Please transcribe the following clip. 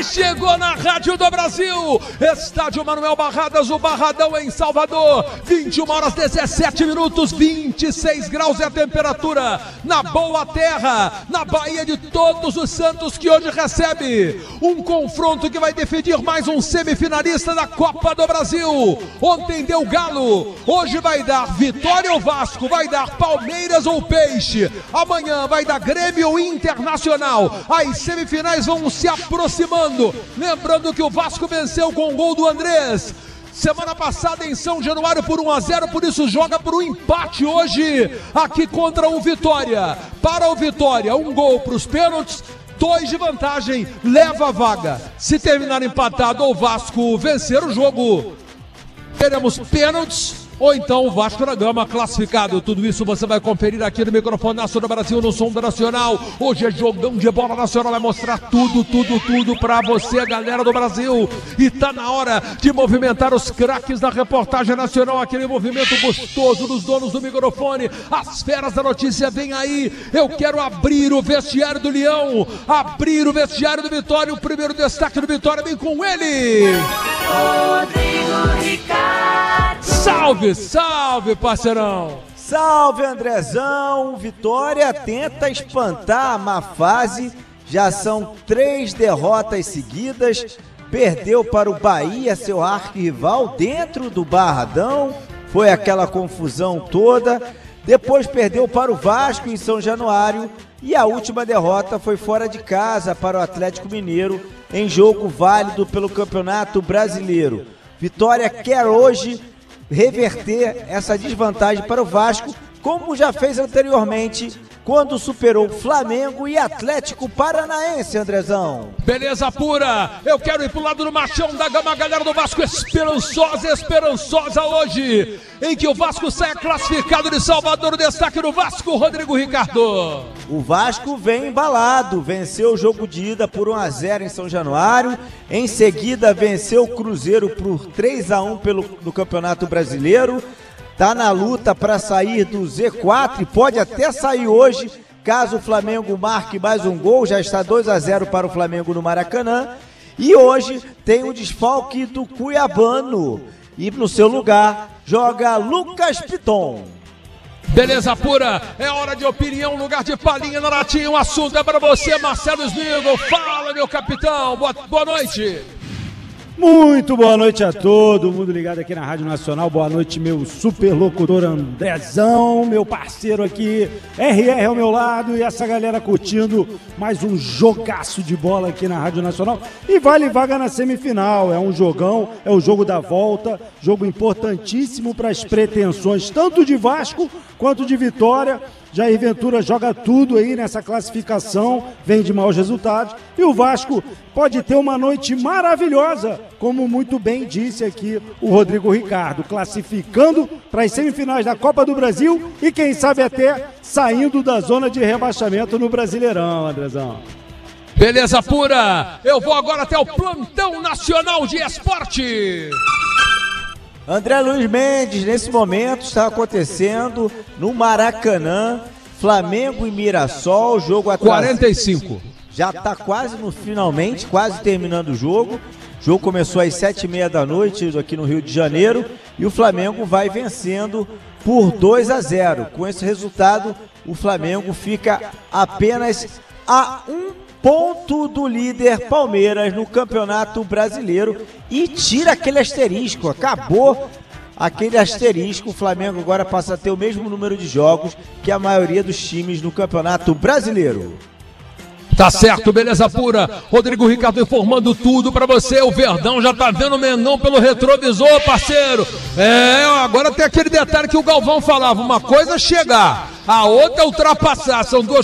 Chegou na Rádio do Brasil, Estádio Manuel Barradas, o Barradão em Salvador, 21 horas 17 minutos, 26 graus é a temperatura, na Boa Terra, na Bahia de Todos os Santos, que hoje recebe um confronto que vai definir mais um semifinalista da Copa do Brasil. Ontem deu Galo, hoje vai dar Vitória ou Vasco, vai dar Palmeiras ou Peixe, amanhã vai dar Grêmio ou Internacional. As semifinais vão se aproximando. Lembrando que o Vasco venceu com o gol do Andrés semana passada em São Januário por 1-0, por isso joga por um empate hoje aqui contra o Vitória. Para o Vitória, um gol para os pênaltis, 2 de vantagem, leva a vaga. Se terminar empatado ou o Vasco vencer o jogo, teremos pênaltis ou então o Vasco da Gama classificado. Tudo isso você vai conferir aqui no microfone Nacional do Brasil, no som da Nacional. Hoje é jogão de bola nacional, vai mostrar tudo pra você, galera do Brasil. E tá na hora de movimentar os craques da reportagem nacional, aquele movimento gostoso dos donos do microfone. As feras da notícia vem aí. Eu quero abrir o vestiário do Leão, abrir o vestiário do Vitória. O primeiro destaque do Vitória vem com ele, Rodrigo Ricardo. Salve, parceirão! Salve, Andrezão! Vitória tenta espantar a má fase, já são 3 derrotas seguidas, perdeu para o Bahia, seu arquirrival, dentro do Barradão, foi aquela confusão toda, depois perdeu para o Vasco em São Januário e a última derrota foi fora de casa para o Atlético Mineiro, em jogo válido pelo Campeonato Brasileiro. Vitória quer hoje reverter essa desvantagem para o Vasco, como já fez anteriormente, quando superou Flamengo e Atlético Paranaense, Andrezão. Beleza pura, eu quero ir pro lado do Machão da Gama, galera do Vasco esperançosa hoje, em que o Vasco saia classificado de Salvador. O destaque do Vasco, Rodrigo Ricardo. O Vasco vem embalado, venceu o jogo de ida por 1-0 em São Januário, em seguida venceu o Cruzeiro por 3-1 no Campeonato Brasileiro, tá na luta para sair do Z4 e pode até sair hoje, caso o Flamengo marque mais um gol, já está 2-0 para o Flamengo no Maracanã, e hoje tem o desfalque do Cuiabano, e no seu lugar joga Lucas Piton. Beleza pura, é hora de opinião, lugar de palhinha na latinha, o assunto é para você, Marcelo Smigo. Fala, meu capitão, boa noite. Muito boa noite a todo mundo ligado aqui na Rádio Nacional. Boa noite, meu super locutor Andrezão, meu parceiro aqui, RR ao meu lado, e essa galera curtindo mais um jogaço de bola aqui na Rádio Nacional. E vale vaga na semifinal, é um jogão, é o jogo da volta, jogo importantíssimo para as pretensões tanto de Vasco quanto de Vitória. Jair Ventura joga tudo aí nessa classificação, vem de maus resultados, e o Vasco pode ter uma noite maravilhosa, como muito bem disse aqui o Rodrigo Ricardo, classificando para as semifinais da Copa do Brasil e quem sabe até saindo da zona de rebaixamento no Brasileirão, Andrezão. Beleza pura, eu vou agora até o plantão nacional de esporte. André Luiz Mendes, nesse momento está acontecendo no Maracanã, Flamengo e Mirassol, jogo atrasado. 45. Já está quase no finalmente, quase terminando o jogo. O jogo começou às 7h30 da noite aqui no Rio de Janeiro e o Flamengo vai vencendo por 2-0. Com esse resultado, o Flamengo fica apenas a 1 ponto do líder Palmeiras no Campeonato Brasileiro e tira aquele asterisco, acabou aquele asterisco, o Flamengo agora passa a ter o mesmo número de jogos que a maioria dos times no Campeonato Brasileiro. Tá certo, beleza pura. Rodrigo Ricardo informando tudo pra você. O Verdão já tá vendo o Mengão pelo retrovisor, parceiro. Agora tem aquele detalhe que o Galvão falava, uma coisa é chegar, a outra é ultrapassar, são duas